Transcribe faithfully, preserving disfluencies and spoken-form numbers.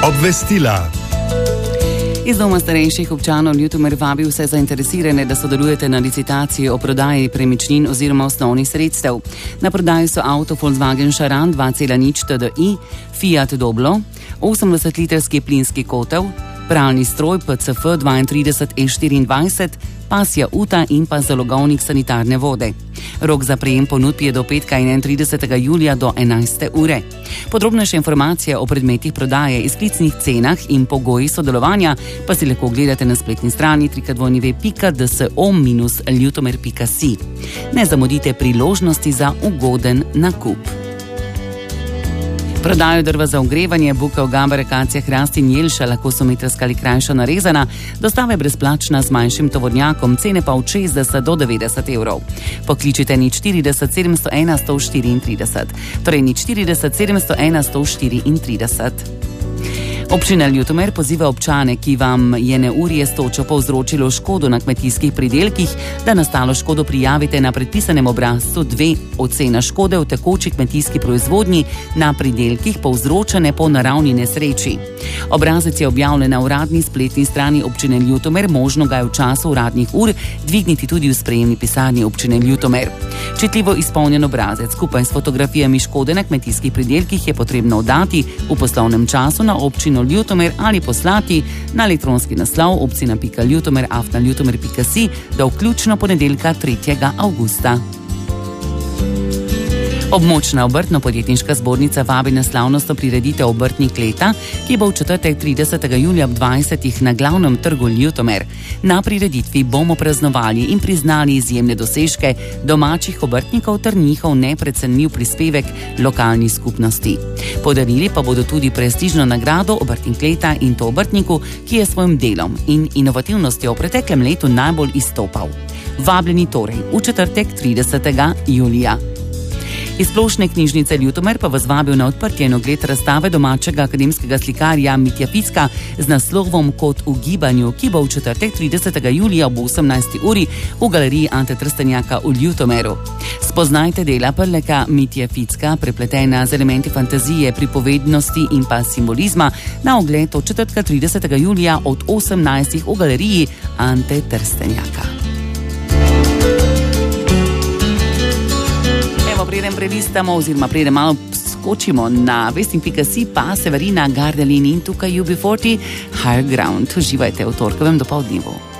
Obvestila. Iz Doma starejših občanov Ljutomer vabi vse zainteresirane, da sodelujete na licitaciji o prodaji premičnin oziroma osnovnih sredstev. Na prodaji so avto Volkswagen Charan dva cela nič T D I, Fiat Doblo, osemdesetlitrski plinski kotel, pralni stroj P C F trideset dvajset E štiriindvajset, pasja uta in pa zalogovnik sanitarne vode. Rok za prejem ponudb je do petka enaintridesetega julija do enajste ure. Podrobnejše informacije o predmetih prodaje, izklicnih cenah in pogoji sodelovanja pa si lahko ogledate na spletni strani w w w pika d s o dash ljutomer pika si. Ne zamudite priložnosti za ugoden nakup. Prodajo drva za ogrevanje, bukev, gambare, akacija, hrast in jelša lahko so metrska ali krajša narezana, dostava je brezplačna z manjšim tovornjakom, cene pa od šestdeset do devetdeset evrov. Pokličite nič štirideset sedemsto ena sto štiriintrideset, torej nič štirideset sedemsto ena sto štiriintrideset. Občina Ljutomer poziva občane, ki vam je neurje s točo povzročilo škodo na kmetijskih pridelkih, da nastalo škodo prijavite na predpisanem obrazcu dve ocena škode v tekoči kmetijski proizvodnji na pridelkih povzročene po naravni nesreči. Obrazec je objavljen na uradni spletni strani občine Ljutomer, možno ga je v času uradnih ur dvigniti tudi v sprejemni pisarni občine Ljutomer. Čitljivo izpolnjen obrazec skupaj s fotografijami škode na kmetijskih pridelkih je potrebno oddati v poslovnem času na občino Ljutomer ali poslati na elektronski naslov obcina pika ljutomer afna ljutomer pika si do vključno ponedeljka tretjega avgusta. Območna obrtno-podjetniška zbornica vabi na slavnostno prireditev Obrtnik leta, ki bo v četrtek tridesetega julija ob dvajsetih na glavnem trgu Ljutomer. Na prireditvi bomo praznovali in priznali izjemne dosežke domačih obrtnikov ter njihov neprecenljiv prispevek lokalni skupnosti. Podarili pa bodo tudi prestižno nagrado Obrtnik leta in to obrtniku, ki je s svojim delom in inovativnostjo v preteklem letu najbolj izstopal. Vabljeni torej v četrtek tridesetega julija. Iz Splošne knjižnice Ljutomer pa vas vabil na odprtje in ogled razstave domačega akademskega slikarja Mitja Ficka z naslovom Kot v gibanju, ki bo v četrtek tridesetega julija ob osemnajsti uri v galeriji Ante Trstenjaka v Ljutomeru. Spoznajte dela Prleka Mitje Ficka, prepletena z elementi fantazije, pripovednosti in pa simbolizma, na ogled od četrtka tridesetega julija od osemnajstih v galeriji Ante Trstenjaka. Preden prelistamo oziroma preden malo skočimo na vesting pika si, pa Severina Gardelin in tukaj U B štirideset Higher Ground. Uživajte v torkovem dopoldnevu.